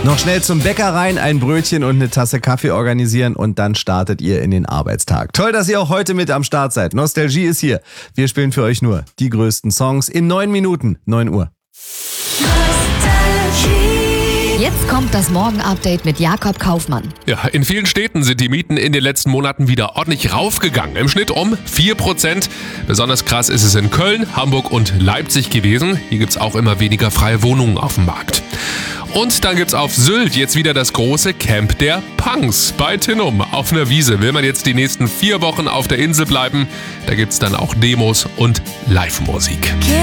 Noch schnell zum Bäcker rein, ein Brötchen und eine Tasse Kaffee organisieren und dann startet ihr in den Arbeitstag. Toll, dass ihr auch heute mit am Start seid. Nostalgie ist hier. Wir spielen für euch nur die größten Songs in 9 Minuten, 9 Uhr. Jetzt kommt das Morgen-Update mit Jakob Kaufmann. Ja, in vielen Städten sind die Mieten in den letzten Monaten wieder ordentlich raufgegangen. Im Schnitt um 4%. Besonders krass ist es in Köln, Hamburg und Leipzig gewesen. Hier gibt's auch immer weniger freie Wohnungen auf dem Markt. Und dann gibt's auf Sylt jetzt wieder das große Camp der Punks bei Tinnum. Auf einer Wiese will man jetzt die nächsten 4 Wochen auf der Insel bleiben. Da gibt's dann auch Demos und Live-Musik.